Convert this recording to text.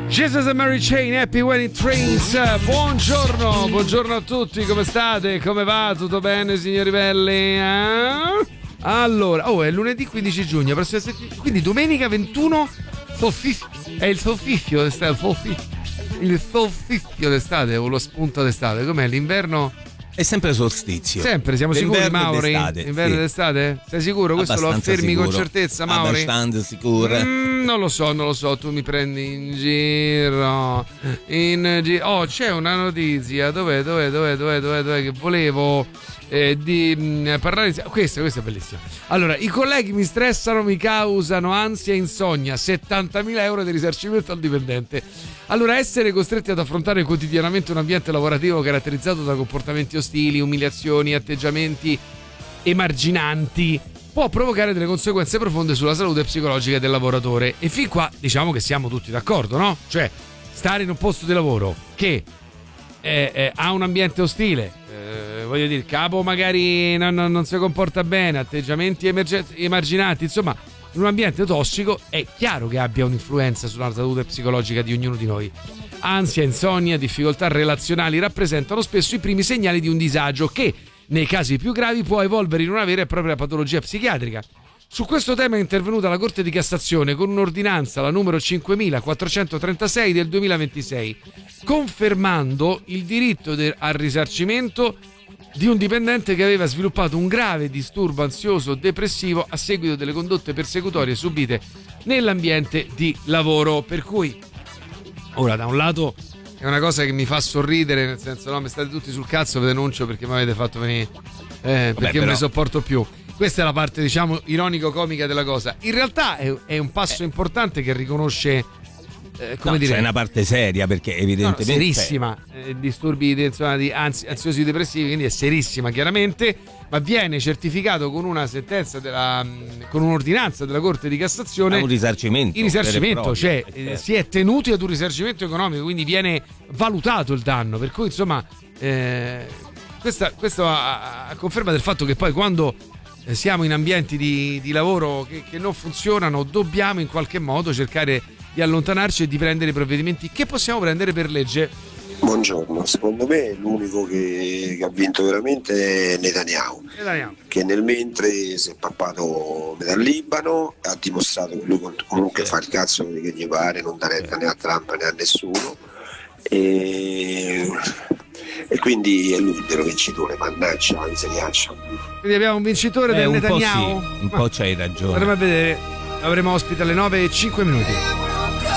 Jesus and Mary Chain, Happy When It Rains. Buongiorno a tutti, come state? Come va? Tutto bene, signori belli? Allora, è lunedì 15 giugno, quindi domenica 21 è il solstizio d'estate, il solstizio d'estate o lo spunto d'estate, com'è? L'inverno? È sempre solstizio. Sempre, siamo sicuri, Mauri? Inverno sì. d'estate? Sei sicuro? Questo Abbastanza lo affermi sicuro. con certezza, Mauri? Abbastanza sicuro. Non lo so, tu mi prendi in giro. Oh, c'è una notizia. Dov'è? Che volevo parlare. Questa è bellissima. Allora, i colleghi mi stressano, mi causano ansia e insonnia. 70.000 euro di risarcimento al dipendente. Allora, essere costretti ad affrontare quotidianamente un ambiente lavorativo caratterizzato da comportamenti ostili, umiliazioni, atteggiamenti emarginanti può provocare delle conseguenze profonde sulla salute psicologica del lavoratore. E fin qua diciamo che siamo tutti d'accordo, no? Cioè, stare in un posto di lavoro che ha un ambiente ostile, voglio dire, il capo magari non si comporta bene, atteggiamenti emarginati, insomma, in un ambiente tossico è chiaro che abbia un'influenza sulla salute psicologica di ognuno di noi. Ansia, insonnia, difficoltà relazionali rappresentano spesso i primi segnali di un disagio che, nei casi più gravi, può evolvere in una vera e propria patologia psichiatrica. Su questo tema è intervenuta la Corte di Cassazione con un'ordinanza, la numero 5436 del 2026, confermando il diritto al risarcimento di un dipendente che aveva sviluppato un grave disturbo ansioso depressivo a seguito delle condotte persecutorie subite nell'ambiente di lavoro. Per cui, ora, da un lato è una cosa che mi fa sorridere, nel senso, no, mi state tutti sul cazzo, vi denuncio perché mi avete fatto venire, perché non ne sopporto più. Questa è la parte, diciamo, ironico-comica della cosa. In realtà è un passo importante che riconosce, come dire, c'è una parte seria, perché evidentemente serissima, disturbi di ansiosi depressivi, quindi è serissima chiaramente, ma viene certificato con una sentenza con un'ordinanza della Corte di Cassazione, un risarcimento. Il risarcimento, cioè si è tenuti ad un risarcimento economico, quindi viene valutato il danno, per cui insomma questo a conferma del fatto che poi quando siamo in ambienti di lavoro che non funzionano, dobbiamo in qualche modo cercare di allontanarci e di prendere i provvedimenti che possiamo prendere per legge. Buongiorno, secondo me l'unico che ha vinto veramente è Netanyahu, che nel mentre si è pappato dal Libano, ha dimostrato che lui comunque fa il cazzo che gli pare, non dà retta né a Trump né a nessuno, e quindi è lui il vero vincitore, mannaggia la miseriaccia. Quindi abbiamo un vincitore del Netanyahu. Un po' c'hai ragione. Andremo a vedere, avremo ospite alle 9:05.